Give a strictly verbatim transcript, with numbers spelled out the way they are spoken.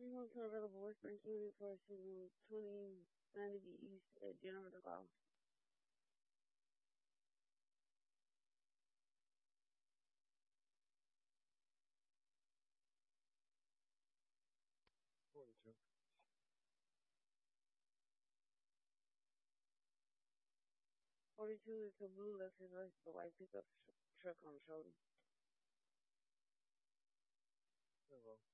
Hotel available Western County for season twenty ninety East at General DeGaulle. forty-two. forty-two is the blue Lexus versus the white pickup tr- truck on the shoulder. Zero.